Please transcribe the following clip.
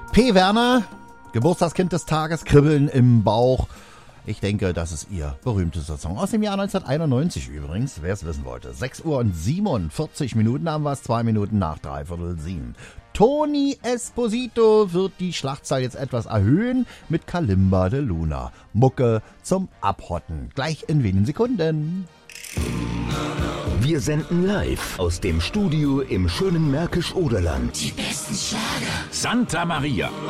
P. Werner, Geburtstagskind des Tages, Kribbeln im Bauch. Ich denke, das ist ihr berühmtester Song. Aus dem Jahr 1991 übrigens, wer es wissen wollte. 6 Uhr und 47 Minuten haben wir es, 2 Minuten nach 6:45. Tony Esposito wird die Schlachtzahl jetzt etwas erhöhen mit Kalimba de Luna. Mucke zum Abhotten. Gleich in wenigen Sekunden. Wir senden live aus dem Studio im schönen Märkisch-Oderland. Die besten Schlager. Santa Maria.